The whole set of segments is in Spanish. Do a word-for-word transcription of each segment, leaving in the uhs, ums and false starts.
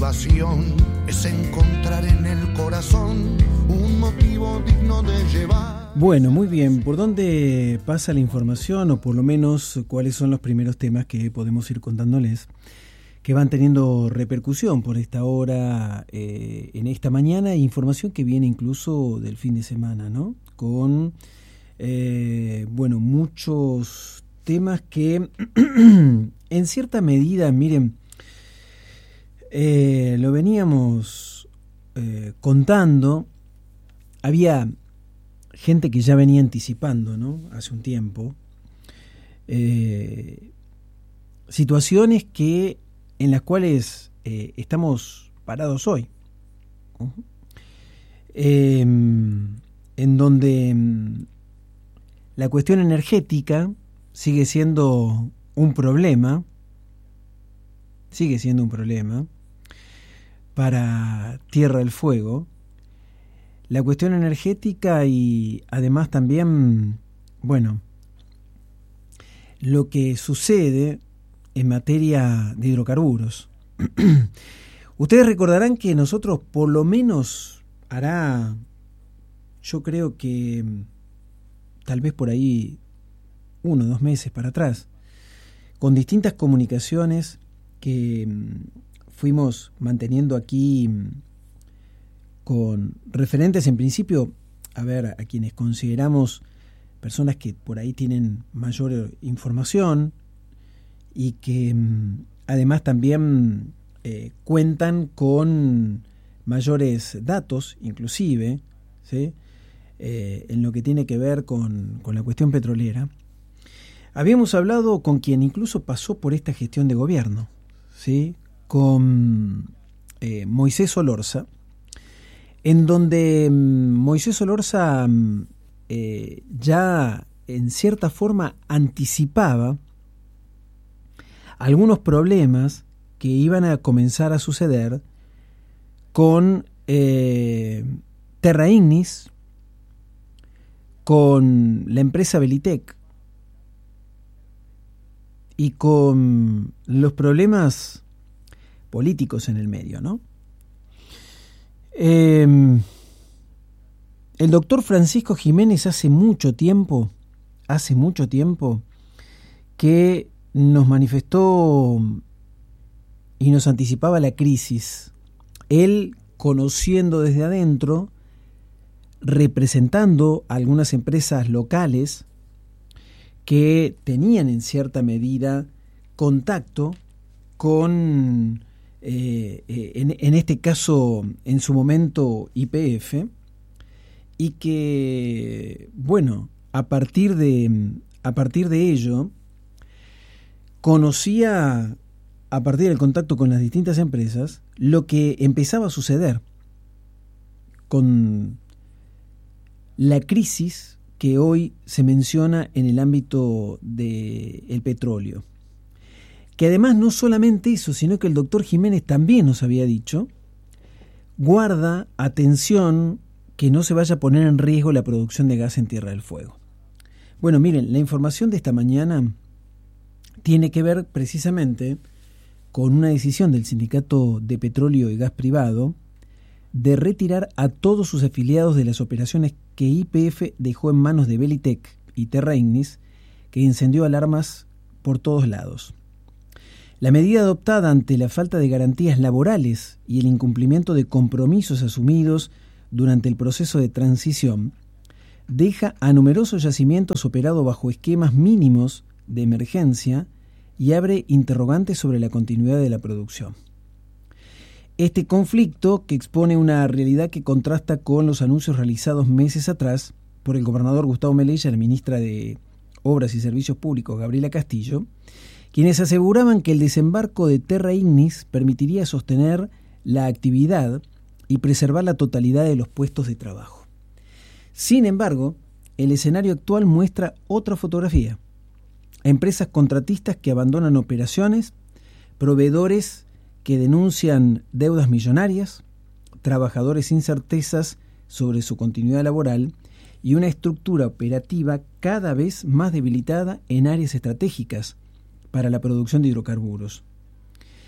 motivación es encontrar en el corazón un motivo digno de llevar. Bueno, muy bien. ¿Por dónde pasa la información o por lo menos cuáles son los primeros temas que podemos ir contándoles que van teniendo repercusión por esta hora, eh, en esta mañana? Información que viene incluso del fin de semana, ¿no? Con, eh, bueno, muchos temas que en cierta medida, miren, eh, lo veníamos eh, contando, había gente que ya venía anticipando, ¿no? Hace un tiempo, eh, situaciones que en las cuales eh, estamos parados hoy, uh-huh. eh, en donde la cuestión energética sigue siendo un problema, sigue siendo un problema para Tierra del Fuego, la cuestión energética y además también, bueno, lo que sucede en materia de hidrocarburos. Ustedes recordarán que nosotros por lo menos hará, yo creo que tal vez por ahí uno o dos meses para atrás, con distintas comunicaciones que fuimos manteniendo aquí con referentes en principio, a ver, a quienes consideramos personas que por ahí tienen mayor información y que además también eh, cuentan con mayores datos, inclusive, ¿sí? eh, en lo que tiene que ver con, con la cuestión petrolera. Habíamos hablado con quien incluso pasó por esta gestión de gobierno, ¿sí? Con eh, Moisés Solorza, en donde Moisés Solorza eh, ya en cierta forma anticipaba algunos problemas que iban a comenzar a suceder con eh, Terra Ignis, con la empresa Belitec y con los problemas políticos en el medio, ¿no? Eh, el doctor Francisco Jiménez hace mucho tiempo, hace mucho tiempo que nos manifestó y nos anticipaba la crisis. Él, conociendo desde adentro, representando a algunas empresas locales que tenían en cierta medida contacto con, eh, en, en este caso, en su momento Y P F, y que, bueno, a partir de, a partir de ello, conocía, a partir del contacto con las distintas empresas, lo que empezaba a suceder con la crisis que hoy se menciona en el ámbito del petróleo. Que además no solamente eso, sino que el doctor Jiménez también nos había dicho, guarda, atención, que no se vaya a poner en riesgo la producción de gas en Tierra del Fuego. Bueno, miren, la información de esta mañana tiene que ver precisamente con una decisión del Sindicato de Petróleo y Gas Privado de retirar a todos sus afiliados de las operaciones que Y P F dejó en manos de Belitec y Terra Ignis, que incendió alarmas por todos lados. La medida adoptada ante la falta de garantías laborales y el incumplimiento de compromisos asumidos durante el proceso de transición deja a numerosos yacimientos operados bajo esquemas mínimos de emergencia y abre interrogantes sobre la continuidad de la producción. Este conflicto, que expone una realidad que contrasta con los anuncios realizados meses atrás por el gobernador Gustavo Melella y la ministra de Obras y Servicios Públicos, Gabriela Castillo, quienes aseguraban que el desembarco de Terra Ignis permitiría sostener la actividad y preservar la totalidad de los puestos de trabajo. Sin embargo, el escenario actual muestra otra fotografía. Empresas contratistas que abandonan operaciones, proveedores que denuncian deudas millonarias, trabajadores sin certezas sobre su continuidad laboral y una estructura operativa cada vez más debilitada en áreas estratégicas para la producción de hidrocarburos.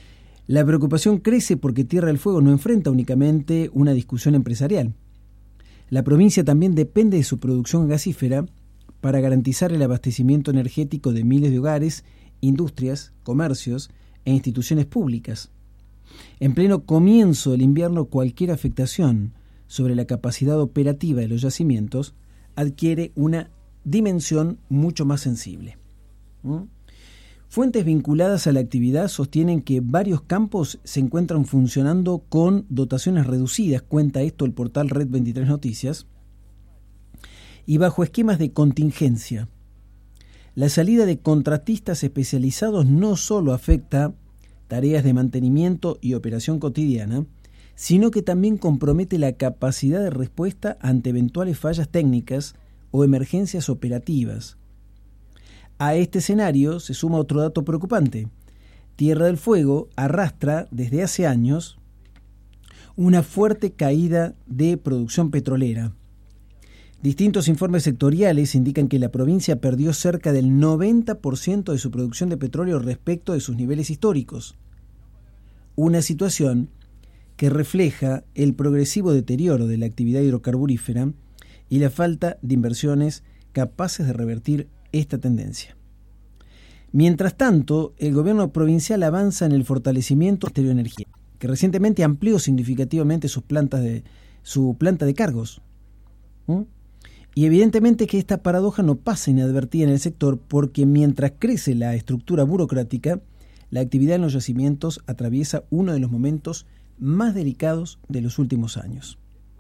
La preocupación crece porque Tierra del Fuego no enfrenta únicamente una discusión empresarial. La provincia también depende de su producción gasífera para garantizar el abastecimiento energético de miles de hogares, industrias, comercios e instituciones públicas. En pleno comienzo del invierno, cualquier afectación sobre la capacidad operativa de los yacimientos adquiere una dimensión mucho más sensible. ¿Mm? Fuentes vinculadas a la actividad sostienen que varios campos se encuentran funcionando con dotaciones reducidas, cuenta esto el portal Red veintitrés Noticias, y bajo esquemas de contingencia. La salida de contratistas especializados no solo afecta tareas de mantenimiento y operación cotidiana, sino que también compromete la capacidad de respuesta ante eventuales fallas técnicas o emergencias operativas. A este escenario se suma otro dato preocupante. Tierra del Fuego arrastra desde hace años una fuerte caída de producción petrolera. Distintos informes sectoriales indican que la provincia perdió cerca del noventa por ciento de su producción de petróleo respecto de sus niveles históricos. Una situación que refleja el progresivo deterioro de la actividad hidrocarburífera y la falta de inversiones capaces de revertir esta tendencia. Mientras tanto, el gobierno provincial avanza en el fortalecimiento del Ministerio de Energía, que recientemente amplió significativamente sus plantas de, su planta de cargos. ¿Mm? Y evidentemente que esta paradoja no pasa inadvertida en el sector, porque mientras crece la estructura burocrática, la actividad en los yacimientos atraviesa uno de los momentos más delicados de los últimos años.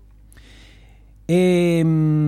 Eh,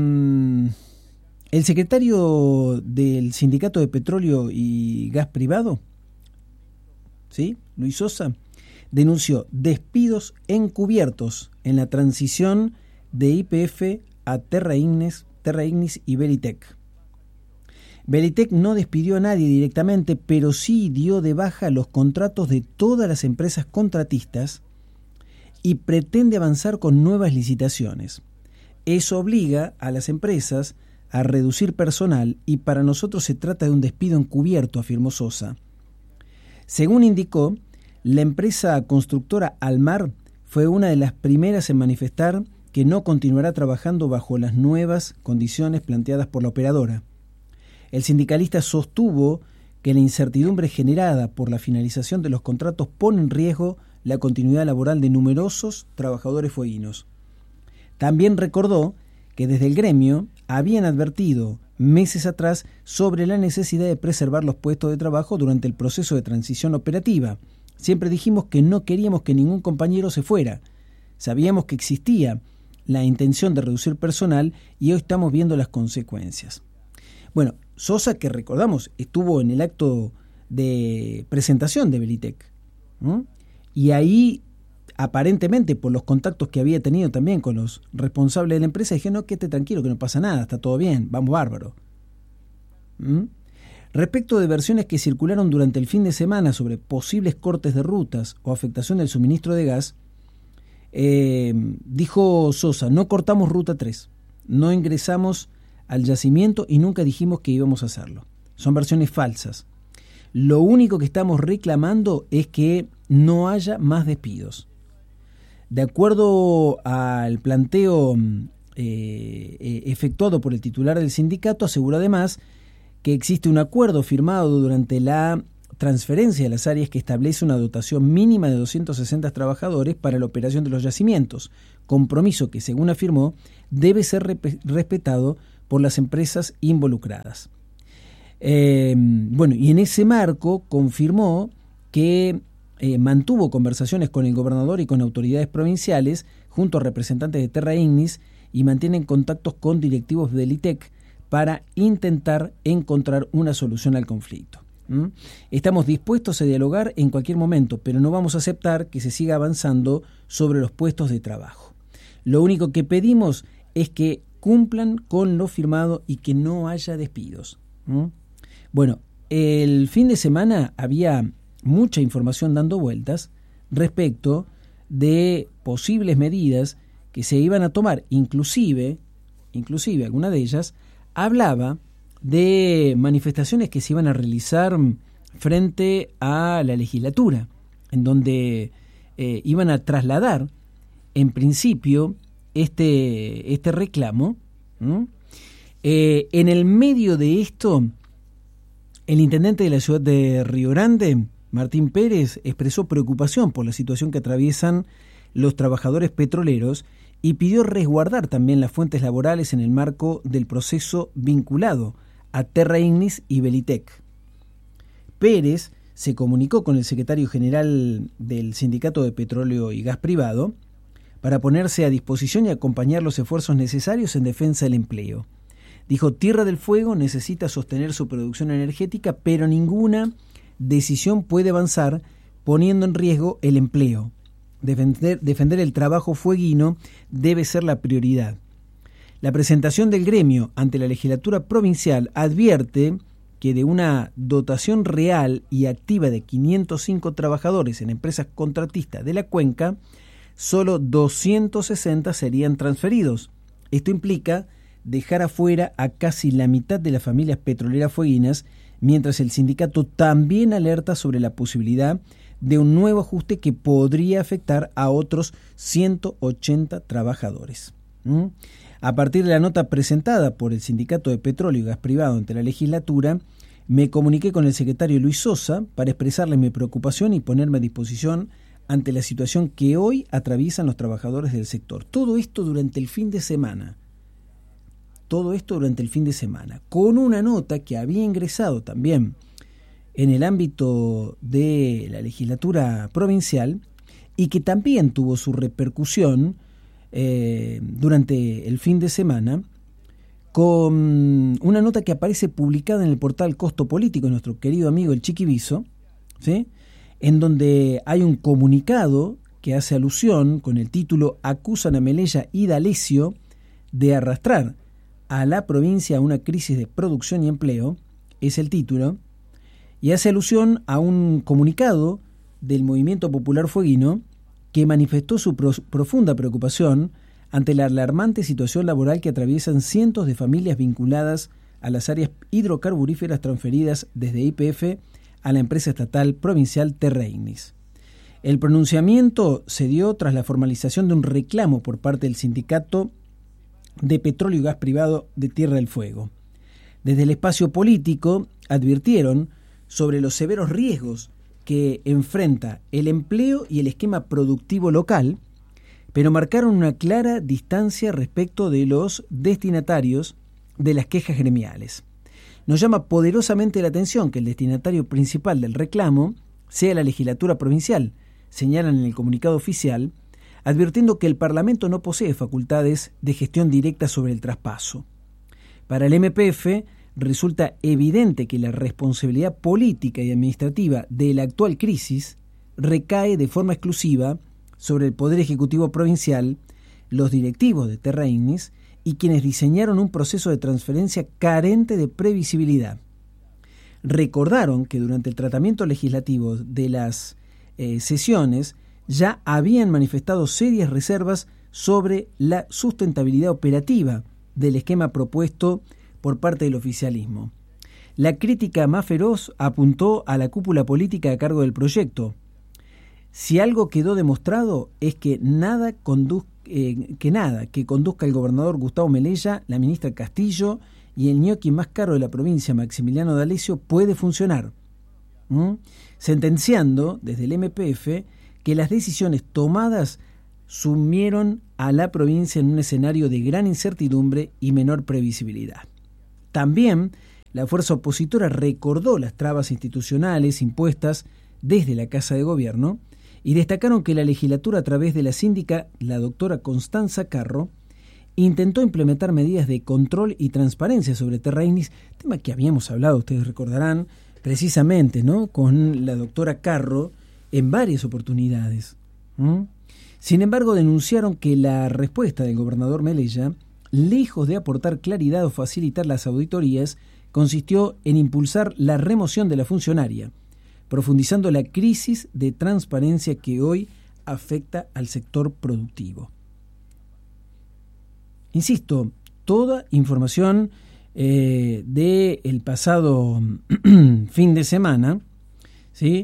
el secretario del Sindicato de Petróleo y Gas Privado, ¿sí?, Luis Sosa, denunció despidos encubiertos en la transición de Y P F a Terra Ignis, Terra Ignis y Belitec. Belitec no despidió a nadie directamente, pero sí dio de baja los contratos de todas las empresas contratistas y pretende avanzar con nuevas licitaciones. Eso obliga a las empresas a reducir personal y para nosotros se trata de un despido encubierto, afirmó Sosa. Según indicó, la empresa constructora Almar fue una de las primeras en manifestar que no continuará trabajando bajo las nuevas condiciones planteadas por la operadora. El sindicalista sostuvo que la incertidumbre generada por la finalización de los contratos pone en riesgo la continuidad laboral de numerosos trabajadores fueguinos. También recordó que desde el gremio habían advertido meses atrás sobre la necesidad de preservar los puestos de trabajo durante el proceso de transición operativa. Siempre dijimos que no queríamos que ningún compañero se fuera. Sabíamos que existía la intención de reducir personal y hoy estamos viendo las consecuencias. Bueno, Sosa, que recordamos, estuvo en el acto de presentación de Belitec, ¿no? Y ahí, aparentemente, por los contactos que había tenido también con los responsables de la empresa, dije, no, quédate tranquilo, que no pasa nada, está todo bien, vamos bárbaro. ¿Mm? Respecto de versiones que circularon durante el fin de semana sobre posibles cortes de rutas o afectación del suministro de gas, eh, dijo Sosa, no cortamos ruta tres, no ingresamos al yacimiento y nunca dijimos que íbamos a hacerlo. Son versiones falsas. Lo único que estamos reclamando es que no haya más despidos. De acuerdo al planteo eh, efectuado por el titular del sindicato, aseguró además que existe un acuerdo firmado durante la transferencia de las áreas que establece una dotación mínima de doscientos sesenta trabajadores para la operación de los yacimientos, compromiso que, según afirmó, debe ser rep- respetado por las empresas involucradas. Eh, bueno, y en ese marco confirmó que eh, mantuvo conversaciones con el gobernador y con autoridades provinciales junto a representantes de Terra Ignis y mantienen contactos con directivos de Belitec para intentar encontrar una solución al conflicto. ¿Mm? Estamos dispuestos a dialogar en cualquier momento, pero no vamos a aceptar que se siga avanzando sobre los puestos de trabajo. Lo único que pedimos es que cumplan con lo firmado y que no haya despidos. ¿Mm? Bueno, el fin de semana había mucha información dando vueltas respecto de posibles medidas que se iban a tomar, inclusive, inclusive alguna de ellas hablaba de manifestaciones que se iban a realizar frente a la legislatura. en donde eh, iban a trasladar en principio este, este reclamo. ¿Mm? Eh, en el medio de esto, el intendente de la ciudad de Río Grande, Martín Pérez, expresó preocupación por la situación que atraviesan los trabajadores petroleros y pidió resguardar también las fuentes laborales en el marco del proceso vinculado a Terra Ignis y Belitec. Pérez se comunicó con el secretario general del Sindicato de Petróleo y Gas Privado para ponerse a disposición y acompañar los esfuerzos necesarios en defensa del empleo. Dijo, Tierra del Fuego necesita sostener su producción energética, pero ninguna decisión puede avanzar poniendo en riesgo el empleo. Defender, defender el trabajo fueguino debe ser la prioridad. La presentación del gremio ante la legislatura provincial advierte que de una dotación real y activa de quinientos cinco trabajadores en empresas contratistas de la cuenca, solo doscientos sesenta serían transferidos. Esto implica dejar afuera a casi la mitad de las familias petroleras fueguinas, mientras el sindicato también alerta sobre la posibilidad de un nuevo ajuste que podría afectar a otros ciento ochenta trabajadores. ¿Mm? A partir de la nota presentada por el Sindicato de Petróleo y Gas Privado ante la legislatura, me comuniqué con el secretario Luis Sosa para expresarle mi preocupación y ponerme a disposición ante la situación que hoy atraviesan los trabajadores del sector. Todo esto durante el fin de semana. Todo esto durante el fin de semana, con una nota que había ingresado también en el ámbito de la legislatura provincial y que también tuvo su repercusión eh, durante el fin de semana, con una nota que aparece publicada en el portal Costo Político de nuestro querido amigo el Chiqui Viso, ¿sí? En donde hay un comunicado que hace alusión con el título «Acusan a Melella y D'Alessio de arrastrar a la provincia a una crisis de producción y empleo», es el título, y hace alusión a un comunicado del Movimiento Popular Fueguino que manifestó su pro- profunda preocupación ante la alarmante situación laboral que atraviesan cientos de familias vinculadas a las áreas hidrocarburíferas transferidas desde Y P F a la empresa estatal provincial Terra Ignis. El pronunciamiento se dio tras la formalización de un reclamo por parte del Sindicato de Petróleo y Gas Privado de Tierra del Fuego. Desde el espacio político advirtieron sobre los severos riesgos que enfrenta el empleo y el esquema productivo local, pero marcaron una clara distancia respecto de los destinatarios de las quejas gremiales. Nos llama poderosamente la atención que el destinatario principal del reclamo sea la legislatura provincial, señalan en el comunicado oficial, advirtiendo que el Parlamento no posee facultades de gestión directa sobre el traspaso. Para el M P F resulta evidente que la responsabilidad política y administrativa de la actual crisis recae de forma exclusiva sobre el Poder Ejecutivo Provincial, los directivos de Terra Ignis y quienes diseñaron un proceso de transferencia carente de previsibilidad. Recordaron que durante el tratamiento legislativo de las eh, sesiones ya habían manifestado serias reservas sobre la sustentabilidad operativa del esquema propuesto por parte del oficialismo. La crítica más feroz apuntó a la cúpula política a cargo del proyecto. Si algo quedó demostrado es que nada, condu- eh, que nada que conduzca el gobernador Gustavo Melella, la ministra Castillo y el ñoqui más caro de la provincia, Maximiliano D'Alessio, puede funcionar. ¿Mm? Sentenciando desde el M P F que las decisiones tomadas sumieron a la provincia en un escenario de gran incertidumbre y menor previsibilidad. También la fuerza opositora recordó las trabas institucionales impuestas desde la Casa de Gobierno y destacaron que la legislatura, a través de la síndica, la doctora Constanza Carro, intentó implementar medidas de control y transparencia sobre Terra Ignis, tema que habíamos hablado, ustedes recordarán, precisamente, ¿no?, con la doctora Carro en varias oportunidades. ¿Mm? Sin embargo, denunciaron que la respuesta del gobernador Melella, lejos de aportar claridad o facilitar las auditorías, consistió en impulsar la remoción de la funcionaria, profundizando la crisis de transparencia que hoy afecta al sector productivo. Insisto, toda información eh, del pasado fin de semana, ¿sí?,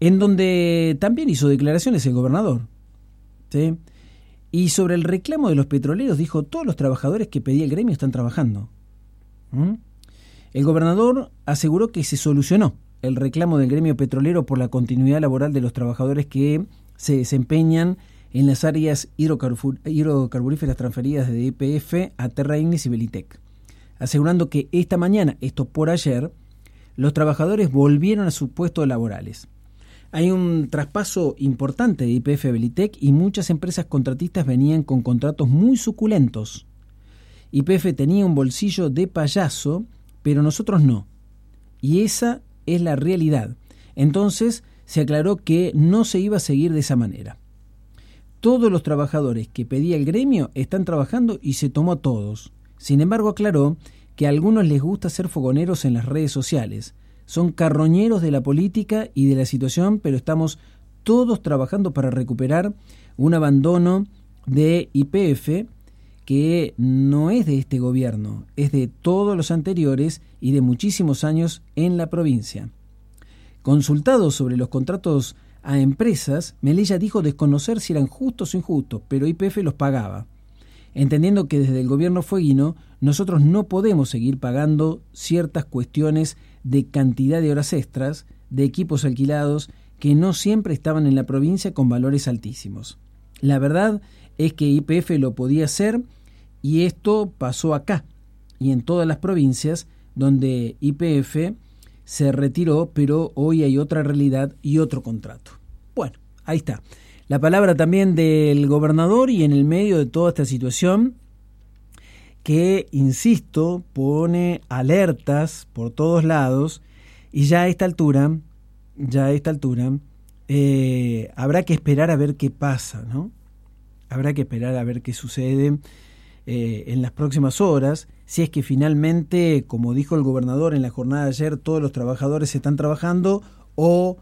en donde también hizo declaraciones el gobernador, ¿sí? Y sobre el reclamo de los petroleros dijo: todos los trabajadores que pedía el gremio están trabajando. ¿Mm? El gobernador aseguró que se solucionó el reclamo del gremio petrolero por la continuidad laboral de los trabajadores que se desempeñan en las áreas hidrocarbur- hidrocarburíferas transferidas de Y P F a Terra Ignis y Belitec, asegurando que esta mañana, esto por ayer, los trabajadores volvieron a sus puestos laborales. Hay un traspaso importante de Y P F a Belitec y muchas empresas contratistas venían con contratos muy suculentos. Y P F tenía un bolsillo de payaso, pero nosotros no. Y esa es la realidad. Entonces se aclaró que no se iba a seguir de esa manera. Todos los trabajadores que pedía el gremio están trabajando y se tomó a todos. Sin embargo, aclaró que a algunos les gusta ser fogoneros en las redes sociales. Son carroñeros de la política y de la situación, pero estamos todos trabajando para recuperar un abandono de Y P F que no es de este gobierno, es de todos los anteriores y de muchísimos años en la provincia. Consultado sobre los contratos a empresas, Melella dijo desconocer si eran justos o injustos, pero Y P F los pagaba, entendiendo que desde el gobierno fueguino nosotros no podemos seguir pagando ciertas cuestiones de cantidad de horas extras, de equipos alquilados, que no siempre estaban en la provincia con valores altísimos. La verdad es que Y P F lo podía hacer y esto pasó acá y en todas las provincias donde Y P F se retiró, pero hoy hay otra realidad y otro contrato. Bueno, ahí está. La palabra también del gobernador y en el medio de toda esta situación que, insisto, pone alertas por todos lados y ya a esta altura, ya a esta altura, eh, habrá que esperar a ver qué pasa, ¿no? Habrá que esperar a ver qué sucede eh, en las próximas horas, si es que finalmente, como dijo el gobernador en la jornada de ayer, todos los trabajadores están trabajando o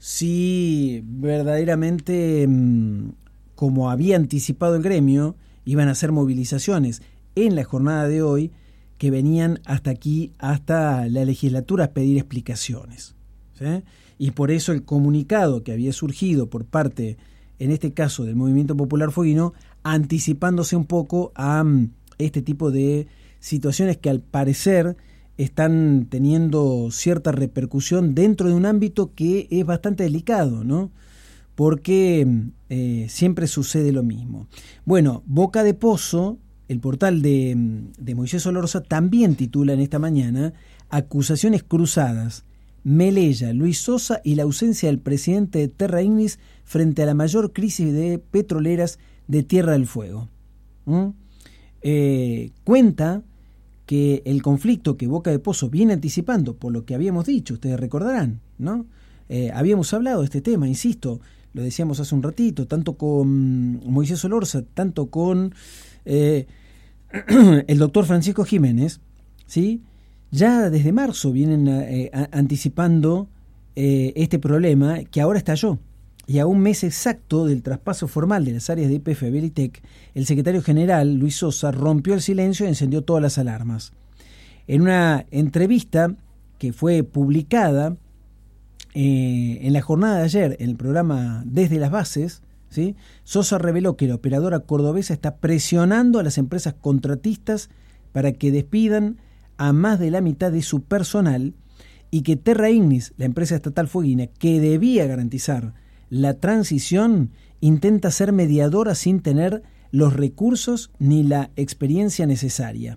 si verdaderamente, como había anticipado el gremio, iban a hacer movilizaciones en la jornada de hoy que venían hasta aquí, hasta la legislatura a pedir explicaciones, ¿sí? Y por eso el comunicado que había surgido por parte, en este caso, del Movimiento Popular Fueguino, anticipándose un poco a um, este tipo de situaciones que al parecer están teniendo cierta repercusión dentro de un ámbito que es bastante delicado, ¿no? Porque eh, siempre sucede lo mismo. Bueno, Boca de Pozo, el portal de, de Moisés Solorza, también titula en esta mañana: acusaciones cruzadas, Melella, Luis Sosa y la ausencia del presidente de Terra Ignis frente a la mayor crisis de petroleras de Tierra del Fuego. ¿Mm? Eh, cuenta que el conflicto que Boca de Pozo viene anticipando, por lo que habíamos dicho, ustedes recordarán, ¿no? Eh, habíamos hablado de este tema, insisto, lo decíamos hace un ratito, tanto con Moisés Solorza, tanto con eh, el doctor Francisco Jiménez, ¿sí? Ya desde marzo vienen eh, a, anticipando eh, este problema que ahora estalló. Y a un mes exacto del traspaso formal de las áreas de Y P F a Belitec, el secretario general, Luis Sosa, rompió el silencio y encendió todas las alarmas. En una entrevista que fue publicada eh, en la jornada de ayer en el programa Desde las Bases, ¿sí? Sosa reveló que la operadora cordobesa está presionando a las empresas contratistas para que despidan a más de la mitad de su personal y que Terra Ignis, la empresa estatal fueguina, que debía garantizar la transición, intenta ser mediadora sin tener los recursos ni la experiencia necesaria.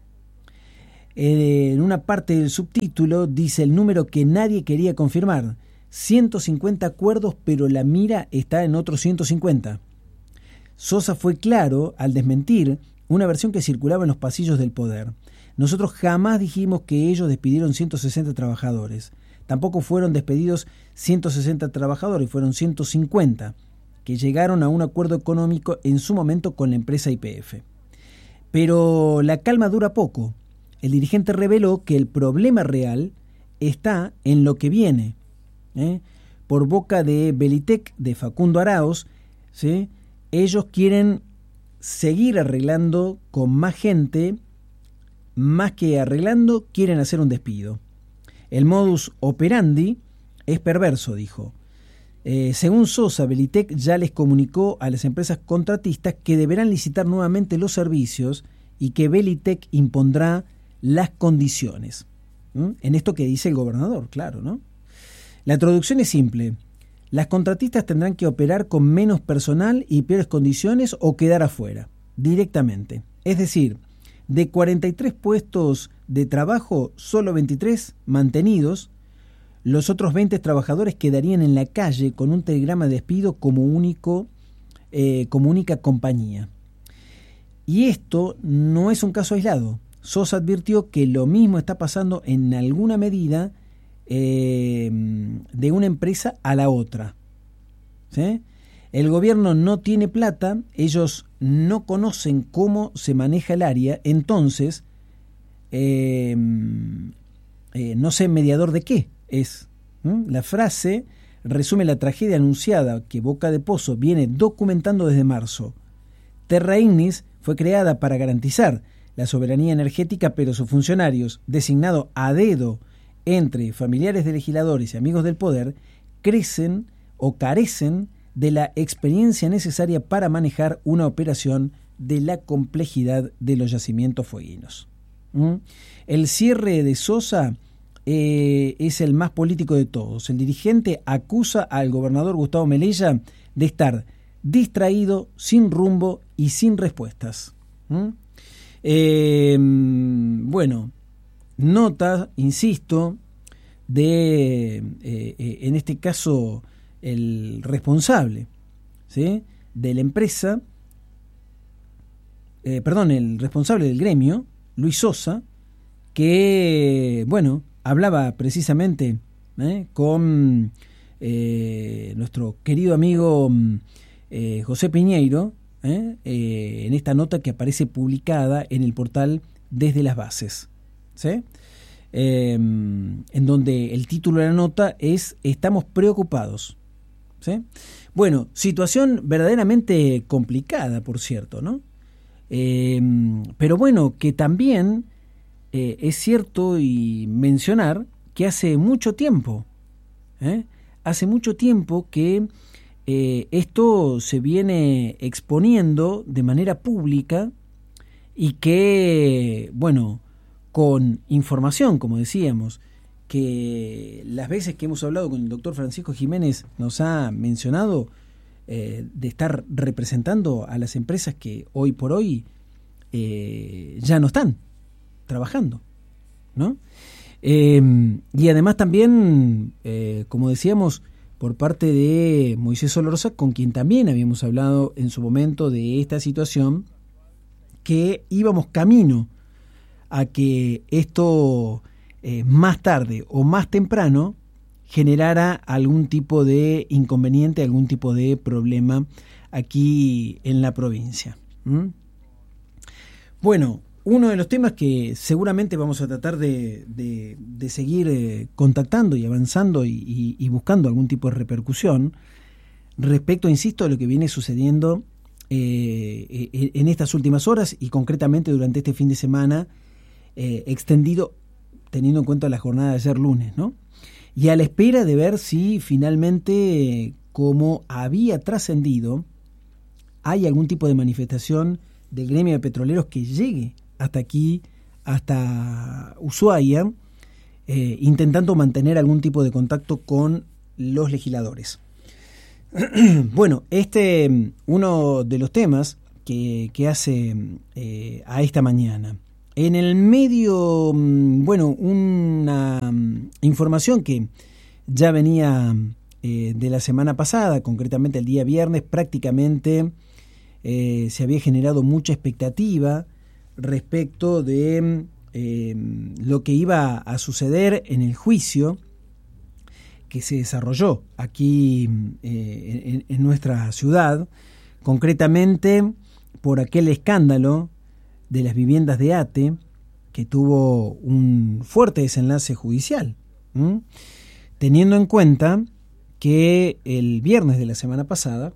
En una parte del subtítulo dice el número que nadie quería confirmar: ciento cincuenta acuerdos, pero la mira está en otros ciento cincuenta. Sosa fue claro al desmentir una versión que circulaba en los pasillos del poder. Nosotros jamás dijimos que ellos despidieron ciento sesenta trabajadores. Tampoco fueron despedidos ciento sesenta trabajadores, fueron ciento cincuenta, que llegaron a un acuerdo económico en su momento con la empresa Y P F. Pero la calma dura poco. El dirigente reveló que el problema real está en lo que viene. ¿eh? Por boca de Belitec, de Facundo Arauz, ¿sí? Ellos quieren seguir arreglando con más gente, más que arreglando, quieren hacer un despido. El modus operandi es perverso, dijo. Eh, según Sosa, Belitec ya les comunicó a las empresas contratistas que deberán licitar nuevamente los servicios y que Belitec impondrá las condiciones. ¿Mm? En esto que dice el gobernador, claro, ¿no? La traducción es simple. Las contratistas tendrán que operar con menos personal y peores condiciones o quedar afuera, directamente. Es decir, de cuarenta y tres puestos de trabajo, solo veintitrés mantenidos. Los otros veinte trabajadores quedarían en la calle con un telegrama de despido como, único, eh, como única compañía. Y esto no es un caso aislado. Sosa advirtió que lo mismo está pasando en alguna medida eh, de una empresa a la otra. ¿Sí? El gobierno no tiene plata, ellos no conocen cómo se maneja el área, entonces, eh, eh, no sé mediador de qué es. ¿Mm? La frase resume la tragedia anunciada que Boca de Pozo viene documentando desde marzo. Terra Ignis fue creada para garantizar la soberanía energética, pero sus funcionarios, designados a dedo entre familiares de legisladores y amigos del poder, crecen o carecen de la experiencia necesaria para manejar una operación de la complejidad de los yacimientos fueguinos. ¿Mm? El cierre de Sosa eh, es el más político de todos. El dirigente acusa al gobernador Gustavo Melella de estar distraído, sin rumbo y sin respuestas. ¿Mm? Eh, bueno, nota, insisto, de, eh, eh, en este caso, el responsable, ¿sí?, de la empresa, eh, perdón, el responsable del gremio, Luis Sosa, que, bueno, hablaba precisamente ¿eh? con eh, nuestro querido amigo eh, José Piñeiro, ¿eh? Eh, en esta nota que aparece publicada en el portal Desde las Bases, ¿sí? Eh, en donde el título de la nota es "Estamos preocupados". ¿Sí? Bueno, situación verdaderamente complicada, por cierto, ¿no? Eh, pero bueno, que también eh, es cierto y mencionar que hace mucho tiempo, ¿eh? hace mucho tiempo que eh, esto se viene exponiendo de manera pública y que, bueno, con información, como decíamos, que las veces que hemos hablado con el doctor Francisco Jiménez nos ha mencionado eh, de estar representando a las empresas que hoy por hoy eh, ya no están trabajando, ¿no? Eh, y además también, eh, como decíamos, por parte de Moisés Solorza, con quien también habíamos hablado en su momento de esta situación, que íbamos camino a que esto eh, más tarde o más temprano generara algún tipo de inconveniente, algún tipo de problema aquí en la provincia. ¿Mm? Bueno, uno de los temas que seguramente vamos a tratar de, de, de seguir eh, contactando y avanzando y, y, y buscando algún tipo de repercusión respecto, insisto, a lo que viene sucediendo eh, en estas últimas horas y concretamente durante este fin de semana eh, extendido, teniendo en cuenta la jornada de ayer lunes, ¿no? Y a la espera de ver si finalmente, como había trascendido, hay algún tipo de manifestación del gremio de petroleros que llegue hasta aquí, hasta Ushuaia, eh, intentando mantener algún tipo de contacto con los legisladores. Bueno, este uno de los temas que, que hace eh, a esta mañana. En el medio, bueno, una información que ya venía eh, de la semana pasada, concretamente el día viernes, prácticamente eh, se había generado mucha expectativa respecto de eh, lo que iba a suceder en el juicio que se desarrolló aquí eh, en, en nuestra ciudad, concretamente por aquel escándalo de las viviendas de ATE, que tuvo un fuerte desenlace judicial, ¿Mm? teniendo en cuenta que el viernes de la semana pasada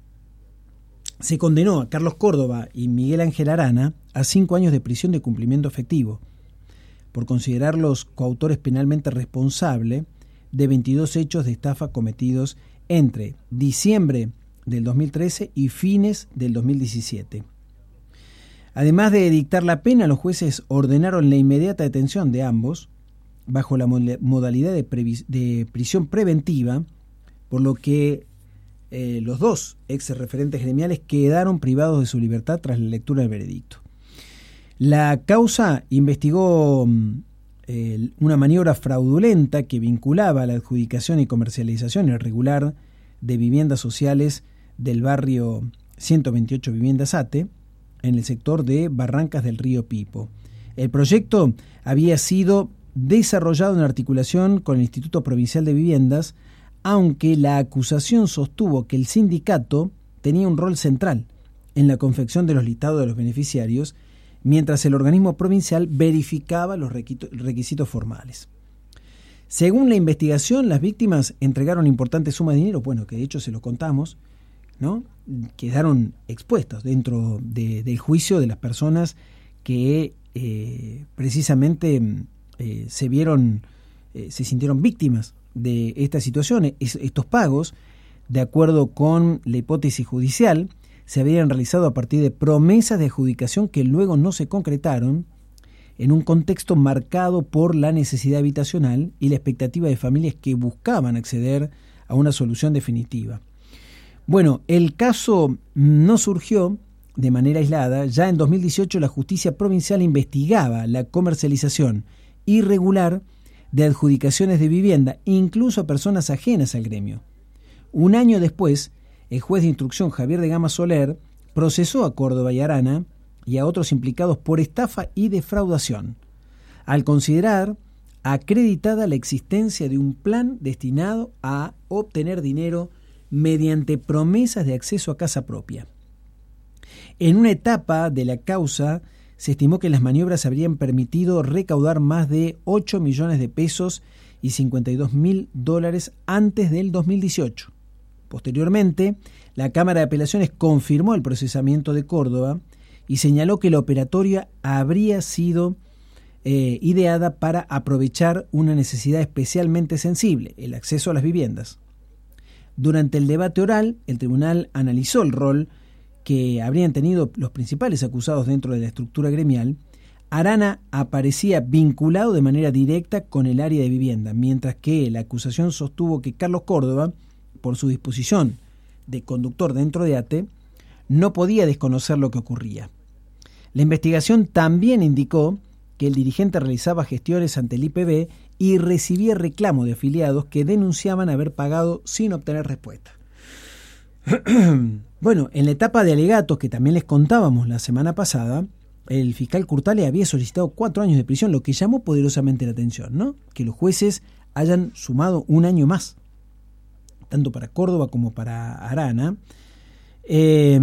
se condenó a Carlos Córdoba y Miguel Ángel Arana a cinco años de prisión de cumplimiento efectivo por considerarlos coautores penalmente responsables de veintidós hechos de estafa cometidos entre diciembre del dos mil trece y fines del dos mil diecisiete. Además de dictar la pena, los jueces ordenaron la inmediata detención de ambos bajo la modalidad de, previs- de prisión preventiva, por lo que eh, los dos ex referentes gremiales quedaron privados de su libertad tras la lectura del veredicto. La causa investigó eh, una maniobra fraudulenta que vinculaba la adjudicación y comercialización irregular de viviendas sociales del barrio ciento veintiocho Viviendas Ate, en el sector de Barrancas del Río Pipo. El proyecto había sido desarrollado en articulación con el Instituto Provincial de Viviendas, aunque la acusación sostuvo que el sindicato tenía un rol central en la confección de los listados de los beneficiarios, mientras el organismo provincial verificaba los requisitos formales. Según la investigación, las víctimas entregaron importantes sumas de dinero, bueno, que de hecho se lo contamos, ¿no? Quedaron expuestos dentro de, del juicio de las personas que eh, precisamente eh, se vieron, eh, se sintieron víctimas de esta situación. Es, estos pagos, de acuerdo con la hipótesis judicial, se habían realizado a partir de promesas de adjudicación que luego no se concretaron, en un contexto marcado por la necesidad habitacional y la expectativa de familias que buscaban acceder a una solución definitiva. Bueno, el caso no surgió de manera aislada. Ya en dos mil dieciocho la justicia provincial investigaba la comercialización irregular de adjudicaciones de vivienda, incluso a personas ajenas al gremio. Un año después, el juez de instrucción Javier de Gama Soler procesó a Córdoba y Arana y a otros implicados por estafa y defraudación, al considerar acreditada la existencia de un plan destinado a obtener dinero mediante promesas de acceso a casa propia. En una etapa de la causa se estimó que las maniobras habrían permitido recaudar más de ocho millones de pesos y cincuenta y dos mil dólares antes del dos mil dieciocho. Posteriormente, la Cámara de Apelaciones confirmó el procesamiento de Córdoba y señaló que la operatoria habría sido eh, ideada para aprovechar una necesidad especialmente sensible, el acceso a las viviendas. Durante el debate oral, el tribunal analizó el rol que habrían tenido los principales acusados dentro de la estructura gremial. Arana aparecía vinculado de manera directa con el área de vivienda, mientras que la acusación sostuvo que Carlos Córdoba, por su disposición de conductor dentro de ATE, no podía desconocer lo que ocurría. La investigación también indicó que el dirigente realizaba gestiones ante el I P B y recibía reclamos de afiliados que denunciaban haber pagado sin obtener respuesta. Bueno, en la etapa de alegatos que también les contábamos la semana pasada, el fiscal Curtale había solicitado cuatro años de prisión, lo que llamó poderosamente la atención, ¿no? Que los jueces hayan sumado un año más, tanto para Córdoba como para Arana. Eh,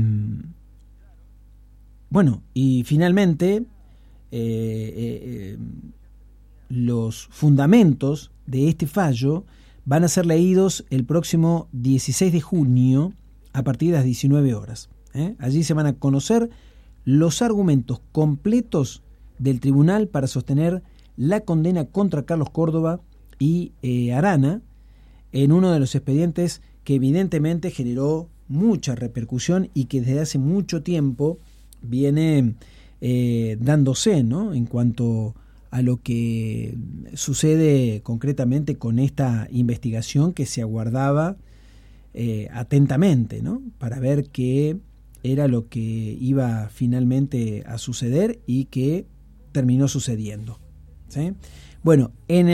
bueno, y finalmente eh, eh, los fundamentos de este fallo van a ser leídos el próximo dieciséis de junio a partir de las diecinueve horas. ¿eh? Allí se van a conocer los argumentos completos del tribunal para sostener la condena contra Carlos Córdoba y eh, Arana en uno de los expedientes que evidentemente generó mucha repercusión y que desde hace mucho tiempo viene eh, dándose, ¿no? En cuanto a lo que sucede concretamente con esta investigación que se aguardaba eh, atentamente, ¿no? Para ver qué era lo que iba finalmente a suceder y que terminó sucediendo, ¿sí? Bueno, en